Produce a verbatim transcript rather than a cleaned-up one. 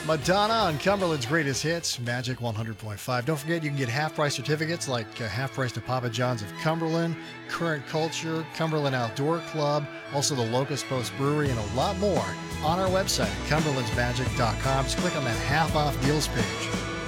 Madonna on Cumberland's Greatest Hits, Magic one hundred point five. Don't forget, you can get half-price certificates like uh, half price to Papa John's of Cumberland, Current Culture, Cumberland Outdoor Club, also the Locust Post Brewery, and a lot more on our website, cumberlands magic dot com. Just click on that half-off deals page.